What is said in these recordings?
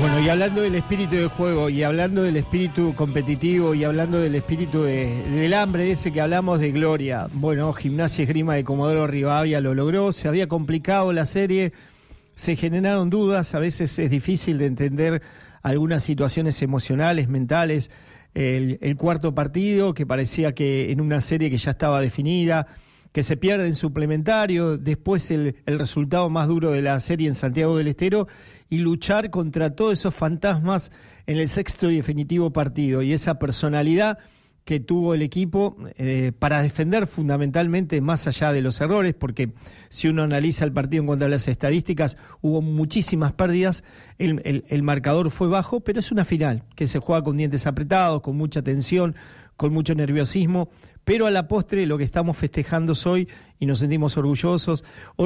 Bueno, y hablando del espíritu de juego, y hablando del espíritu competitivo, y hablando del espíritu del hambre ese que hablamos de gloria, bueno, Gimnasia y Esgrima de Comodoro Rivadavia lo logró, se había complicado la serie, se generaron dudas, a veces es difícil de entender algunas situaciones emocionales, mentales, el cuarto partido, que parecía que en una serie que ya estaba definida, que se pierde en suplementario, después el resultado más duro de la serie en Santiago del Estero, y luchar contra todos esos fantasmas en el sexto y definitivo partido, y esa personalidad que tuvo el equipo para defender fundamentalmente más allá de los errores, porque si uno analiza el partido en cuanto a las estadísticas, hubo muchísimas pérdidas, el marcador fue bajo, pero es una final que se juega con dientes apretados, con mucha tensión, con mucho nerviosismo, pero a la postre lo que estamos festejando hoy, y nos sentimos orgullosos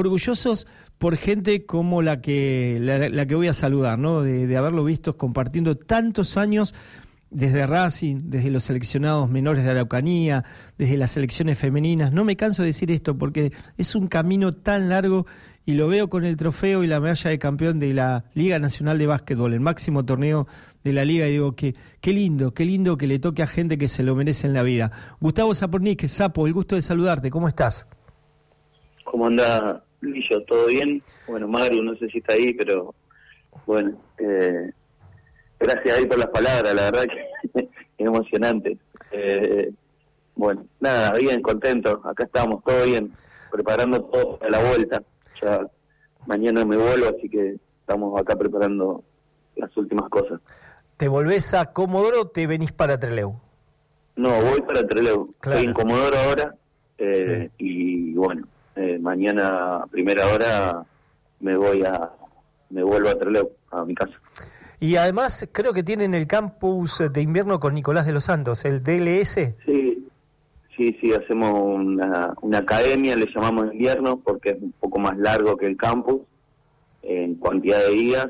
por gente como la que voy a saludar, ¿no? De haberlo visto compartiendo tantos años desde Racing, desde los seleccionados menores de Araucanía, desde las selecciones femeninas. No me canso de decir esto porque es un camino tan largo, y lo veo con el trofeo y la medalla de campeón de la Liga Nacional de Básquetbol, el máximo torneo de la Liga, y digo que qué lindo que le toque a gente que se lo merece en la vida. Gustavo Sapornik, Sapo, el gusto de saludarte, ¿cómo estás? ¿Cómo anda, Lillo? ¿Todo bien? Bueno, Maru, no sé si está ahí, pero bueno, gracias ahí por las palabras, la verdad que es emocionante. Bueno, nada, bien, contento, acá estamos, todo bien, preparando todo para la vuelta. Ya mañana me vuelvo, así que estamos acá preparando las últimas cosas. ¿Te volvés a Comodoro o te venís para Trelew? No, voy para Trelew. Claro. Estoy en Comodoro ahora, sí. Y bueno, mañana a primera hora me vuelvo a Trelew, a mi casa. Y además creo que tienen el campus de invierno con Nicolás de los Santos, el DLS. Sí, hacemos una academia, le llamamos invierno, porque es un poco más largo que el campus, en cantidad de días,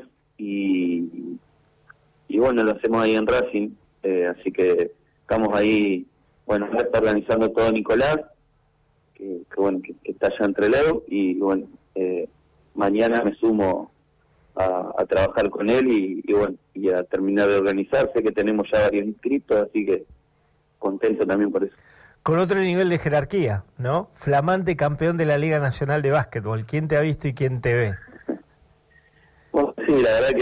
y bueno, lo hacemos ahí en Racing, así que estamos ahí, bueno, está organizando todo Nicolás, que está allá en Trelew, y bueno, mañana me sumo a trabajar con él y a terminar de organizarse, que tenemos ya varios inscritos, así que contento también por eso. Con otro nivel de jerarquía, ¿no? Flamante campeón de la Liga Nacional de Básquetbol. ¿Quién te ha visto y quién te ve? Bueno, sí, la verdad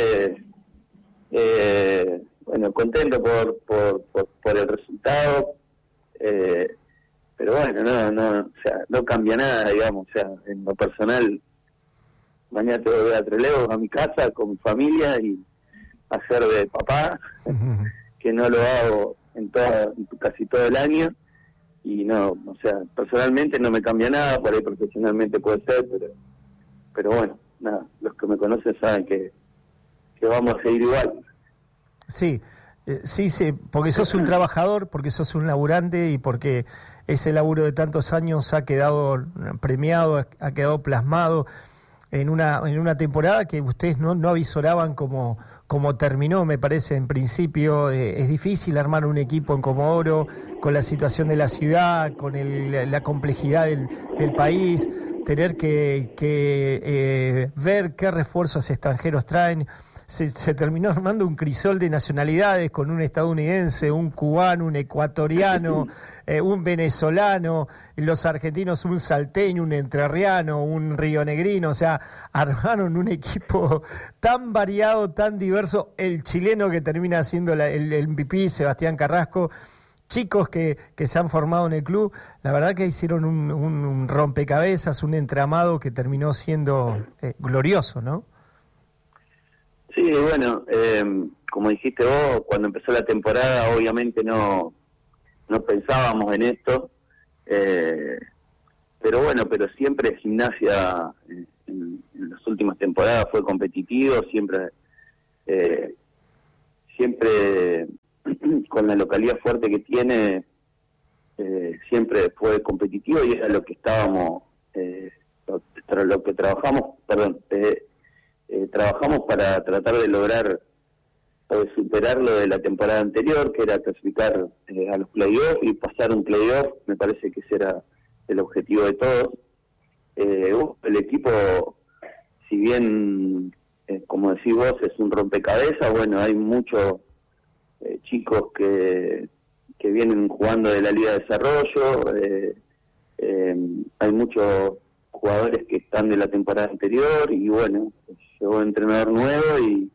que bueno, contento por el resultado, pero bueno, no, o sea, no cambia nada, digamos, o sea, en lo personal, mañana te voy a Trelew, a mi casa, con mi familia, y hacer de papá, que no lo hago en casi todo el año. Y no, o sea, personalmente no me cambia nada, por ahí profesionalmente puede ser, pero bueno, nada, los que me conocen saben que vamos a seguir igual. Sí, porque sos un trabajador, porque sos un laburante, y porque ese laburo de tantos años ha quedado premiado, ha quedado plasmado en una temporada que ustedes no avisoraban como terminó, me parece, en principio. Es difícil armar un equipo en Comodoro, con la situación de la ciudad, con la complejidad del país, tener que ver qué refuerzos extranjeros traen. Se terminó armando un crisol de nacionalidades, con un estadounidense, un cubano, un ecuatoriano, un venezolano, los argentinos, un salteño, un entrerriano, un rionegrino. O sea, armaron un equipo tan variado, tan diverso. El chileno que termina siendo el MVP, Sebastián Carrasco. Chicos que se han formado en el club. La verdad que hicieron un rompecabezas, un entramado que terminó siendo glorioso, ¿no? Sí, bueno, como dijiste vos, cuando empezó la temporada obviamente no pensábamos en esto, pero siempre Gimnasia en las últimas temporadas fue competitivo, siempre con la localidad fuerte que tiene, siempre fue competitivo, y era lo que estábamos, lo que trabajamos, trabajamos para tratar de lograr o de superar lo de la temporada anterior, que era clasificar a los playoffs y pasar un playoff. Me parece que ese era el objetivo de todos. El equipo, si bien como decís vos, es un rompecabezas. Bueno, hay muchos chicos que vienen jugando de la Liga de Desarrollo, hay muchos jugadores que están de la temporada anterior, y bueno, llegó un entrenador nuevo y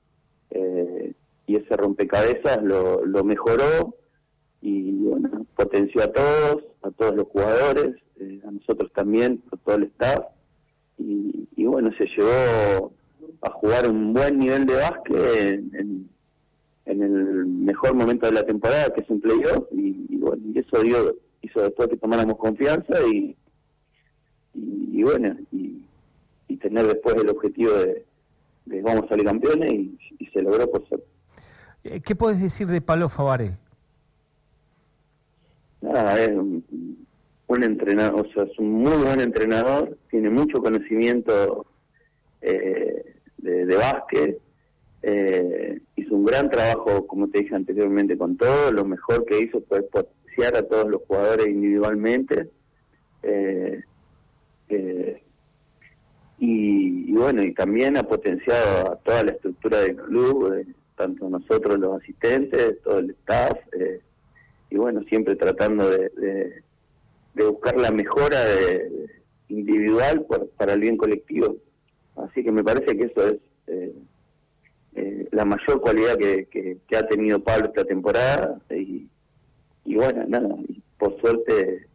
ese rompecabezas lo mejoró, y bueno, potenció a todos los jugadores, a nosotros también, a todo el staff, y bueno, se llevó a jugar un buen nivel de básquet en el mejor momento de la temporada, que es un playoff, y bueno, y eso hizo después que tomáramos confianza y bueno, y tener después el objetivo de vamos a salir campeones, y se logró por suerte. ¿Qué podés decir de Pablo Favarel? Nada, es un entrenador, o sea, es un muy buen entrenador, tiene mucho conocimiento de básquet, hizo un gran trabajo, como te dije anteriormente, con todo. Lo mejor que hizo fue potenciar a todos los jugadores individualmente, y bueno, y también ha potenciado a toda la estructura del club, tanto nosotros los asistentes, todo el staff, y bueno, siempre tratando de buscar la mejora individual para el bien colectivo. Así que me parece que eso es la mayor cualidad que ha tenido Pablo esta temporada, y bueno, nada, y por suerte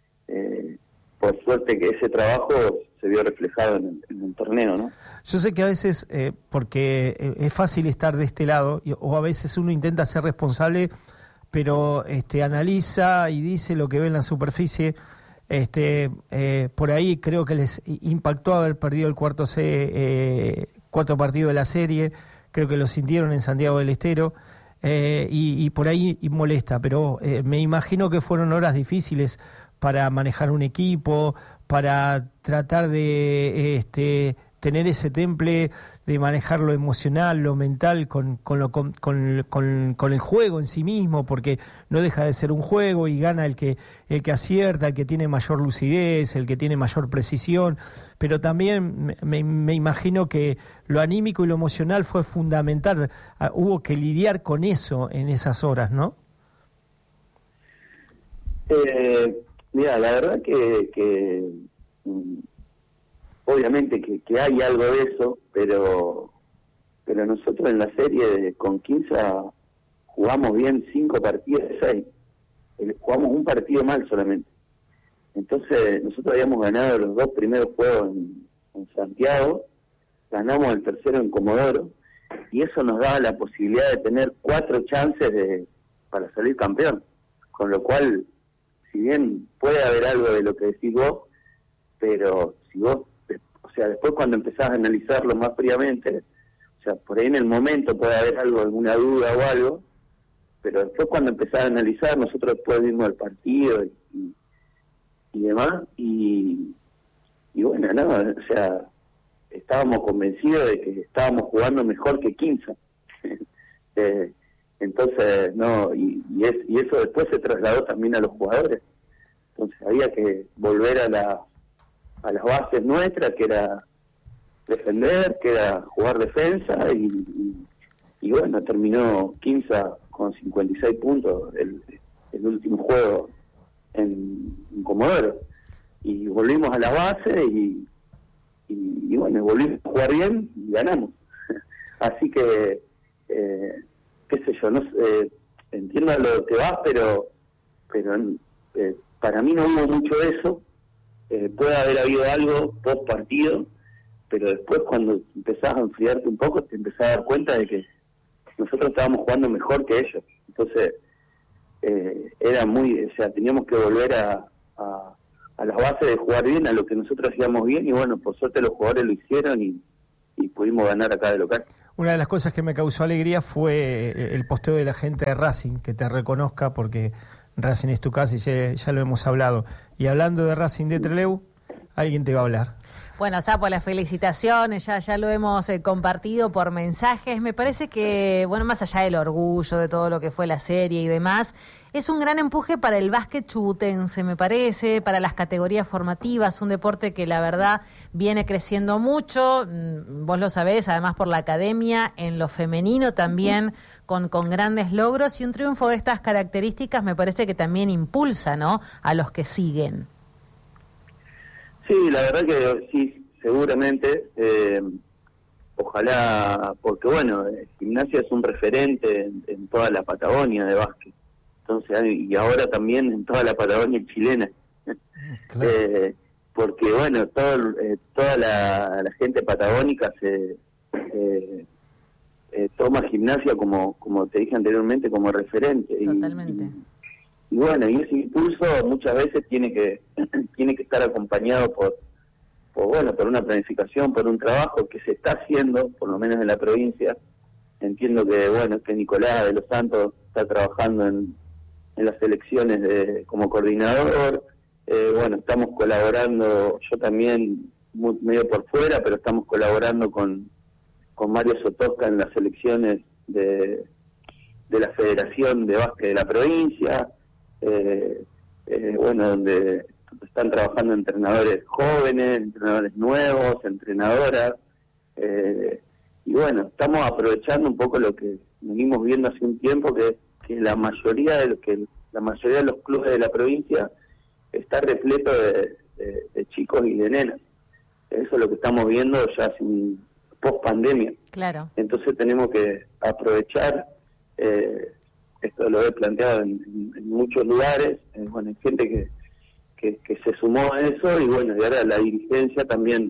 que ese trabajo se vio reflejado en el torneo, ¿no? Yo sé que a veces, porque es fácil estar de este lado, o a veces uno intenta ser responsable, pero analiza y dice lo que ve en la superficie. Por ahí creo que les impactó haber perdido el cuarto partido de la serie. Creo que lo sintieron en Santiago del Estero, y por ahí molesta, pero me imagino que fueron horas difíciles para manejar un equipo, para tratar de tener ese temple, de manejar lo emocional, lo mental con el juego en sí mismo, porque no deja de ser un juego y gana el que acierta, el que tiene mayor lucidez, el que tiene mayor precisión, pero también me imagino que lo anímico y lo emocional fue fundamental. Hubo que lidiar con eso en esas horas, ¿no? Mira, la verdad que obviamente que hay algo de eso, pero nosotros en la serie con Quimsa jugamos bien 5 partidos de 6, jugamos un partido mal solamente. Entonces nosotros habíamos ganado los 2 primeros juegos en Santiago, ganamos el tercero en Comodoro, y eso nos daba la posibilidad de tener 4 chances para salir campeón, con lo cual, si bien puede haber algo de lo que decís vos, pero si vos, o sea, después cuando empezás a analizarlo más fríamente, o sea, por ahí en el momento puede haber alguna duda o algo, pero después cuando empezás a analizar, nosotros después vimos el partido y demás, y bueno, no, o sea, estábamos convencidos de que estábamos jugando mejor que Quimsa. Entonces, no, y eso después se trasladó también a los jugadores. Entonces había que volver a las bases nuestras, que era defender, que era jugar defensa, y bueno, terminó Quimsa con 56 puntos el último juego en Comodoro, y volvimos a la base y bueno, volvimos a jugar bien y ganamos. Así que qué sé yo, no entiendo a lo que vas, pero para mí no hubo mucho de eso. Puede haber habido algo post partido, pero después cuando empezás a enfriarte un poco te empezás a dar cuenta de que nosotros estábamos jugando mejor que ellos. Entonces era o sea, teníamos que volver a las bases de jugar bien, a lo que nosotros hacíamos bien, y bueno, por suerte los jugadores lo hicieron y pudimos ganar acá de local. Una de las cosas que me causó alegría fue el posteo de la gente de Racing, que te reconozca, porque Racing es tu casa y ya lo hemos hablado. Y hablando de Racing de Trelew, alguien te va a hablar. Bueno, Sapo, las felicitaciones, ya lo hemos compartido por mensajes. Me parece que, bueno, más allá del orgullo de todo lo que fue la serie y demás, es un gran empuje para el básquet chubutense, me parece, para las categorías formativas, un deporte que la verdad viene creciendo mucho, vos lo sabés, además por la academia, en lo femenino también, con grandes logros, y un triunfo de estas características me parece que también impulsa, ¿no?, a los que siguen. Sí, la verdad que sí, seguramente. Ojalá, porque bueno, Gimnasia es un referente en toda la Patagonia de básquet. Entonces, y ahora también en toda la Patagonia chilena. Claro. Porque bueno, toda la gente patagónica se toma Gimnasia como te dije anteriormente, como referente. Totalmente. Y bueno, y ese impulso muchas veces tiene que estar acompañado por una planificación, por un trabajo que se está haciendo, por lo menos en la provincia. Entiendo que Nicolás de los Santos está trabajando en las elecciones como coordinador. Estamos colaborando, yo también medio por fuera, pero estamos colaborando con Mario Sotosca en las elecciones de la Federación de Básquet de la provincia. Donde están trabajando entrenadores jóvenes, entrenadores nuevos, entrenadoras, y bueno, estamos aprovechando un poco lo que venimos viendo hace un tiempo, que la mayoría de los clubes de la provincia está repleto de chicos y de nenas. Eso es lo que estamos viendo ya post pandemia. Claro. Entonces tenemos que aprovechar. Esto lo he planteado en muchos lugares. Hay gente que se sumó a eso, y bueno, y ahora la dirigencia también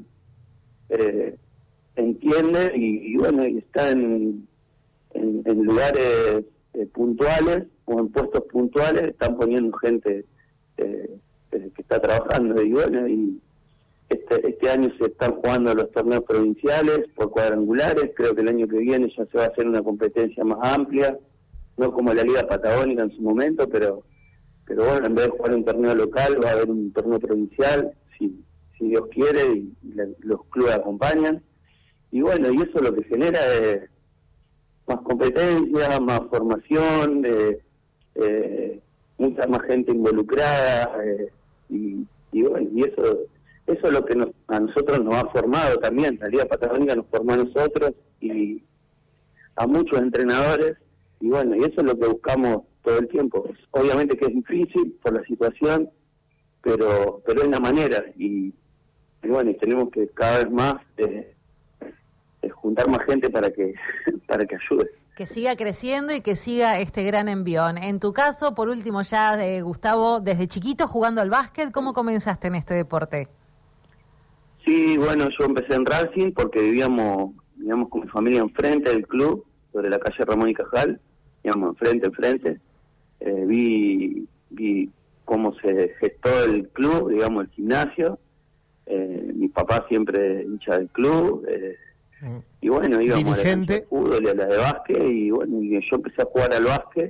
entiende y está en lugares puntuales o en puestos puntuales, están poniendo gente que está trabajando, y bueno, y este año se están jugando los torneos provinciales por cuadrangulares. Creo que el año que viene ya se va a hacer una competencia más amplia, no como la Liga Patagónica en su momento, pero bueno, en vez de jugar un torneo local va a haber un torneo provincial, si Dios quiere, y los clubes acompañan. Y bueno, y eso lo que genera es más competencia, más formación, mucha más gente involucrada, y bueno, y eso es lo que a nosotros nos ha formado también. La Liga Patagónica nos formó a nosotros y a muchos entrenadores. Y bueno, y eso es lo que buscamos todo el tiempo. Obviamente que es difícil por la situación, pero es la manera. Y bueno, y tenemos que cada vez más juntar más gente para que ayude. Que siga creciendo y que siga este gran envión. En tu caso, por último ya, Gustavo, desde chiquito jugando al básquet, ¿cómo comenzaste en este deporte? Sí, bueno, yo empecé en Racing porque vivíamos con mi familia enfrente del club, sobre la calle Ramón y Cajal, enfrente. Vi cómo se gestó el club, el gimnasio. Mi papá siempre hincha del club, y bueno, íbamos dirigente, a la de fútbol y a la de básquet, y bueno, y yo empecé a jugar al básquet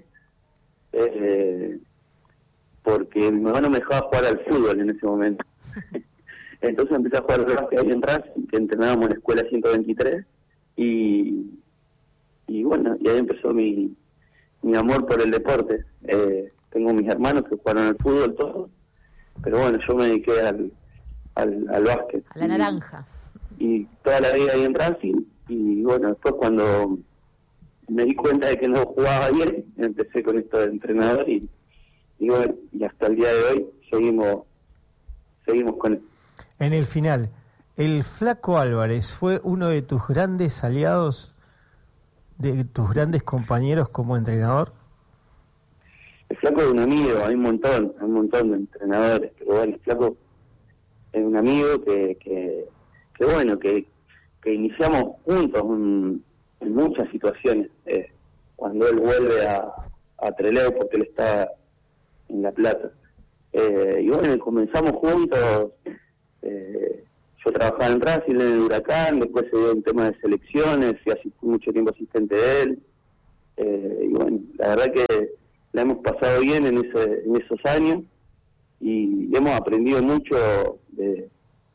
porque mi mamá no me dejaba jugar al fútbol en ese momento. Entonces empecé a jugar al básquet ahí en Racing, que entrenábamos en la escuela 123, y bueno, y ahí empezó mi amor por el deporte. Tengo mis hermanos que jugaron al fútbol todos, pero bueno, yo me dediqué al básquet. A la naranja. Y toda la vida ahí en Racing, y bueno, después cuando me di cuenta de que no jugaba bien, empecé con esto de entrenador, y bueno, y hasta el día de hoy seguimos con él. En el final, ¿el Flaco Álvarez fue uno de tus grandes aliados, de tus grandes compañeros como entrenador? El Flaco es un amigo, hay un montón de entrenadores, pero bueno, el Flaco es un amigo que iniciamos juntos en muchas situaciones. Cuando él vuelve a Trelew, porque él está en La Plata, y bueno, comenzamos juntos. Yo trabajaba en Racing, en el Huracán, después se dio un tema de selecciones, y fui mucho tiempo asistente de él, y bueno, la verdad que la hemos pasado bien en esos años, y hemos aprendido mucho de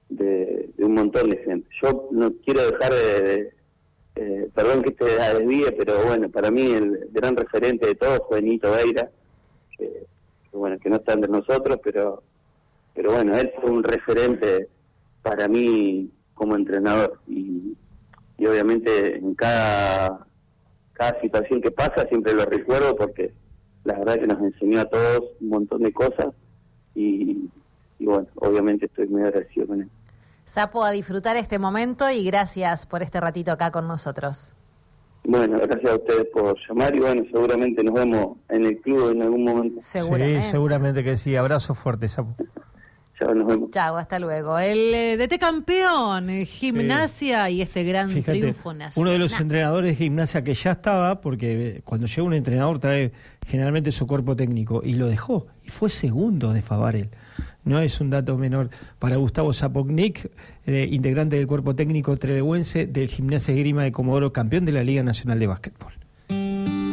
de un montón de gente. Yo no quiero dejar perdón que te desvíe, pero bueno, para mí el gran referente de todo fue Nito Beira, que bueno, que no está entre nosotros, pero bueno, él fue un referente para mí como entrenador, y obviamente en cada situación que pasa siempre lo recuerdo, porque la verdad que nos enseñó a todos un montón de cosas, y bueno, obviamente estoy muy agradecido con él. Sapo, a disfrutar este momento y gracias por este ratito acá con nosotros. Bueno, gracias a ustedes por llamar, y bueno, seguramente nos vemos en el club en algún momento. Seguramente. Sí, seguramente que sí. Abrazo fuerte, Sapo. Chao, nos vemos. Chao, hasta luego. El DT campeón, Gimnasia, y este gran triunfo nacional. Uno de los entrenadores de Gimnasia que ya estaba, porque cuando llega un entrenador trae generalmente su cuerpo técnico, y lo dejó, y fue segundo de Favarel. No es un dato menor para Gustavo Zapotnik, integrante del cuerpo técnico trelewense del Gimnasia Esgrima de Comodoro, campeón de la Liga Nacional de Básquetbol.